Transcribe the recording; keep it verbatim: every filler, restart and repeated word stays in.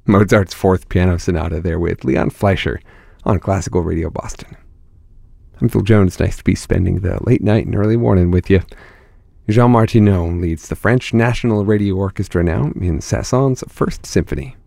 Mozart's Fourth Piano Sonata there with Leon Fleischer on Classical Radio Boston. I'm Phil Jones. Nice to be spending the late night and early morning with you. Jean Martineau leads the French National Radio Orchestra now in Saint-Saëns' First Symphony.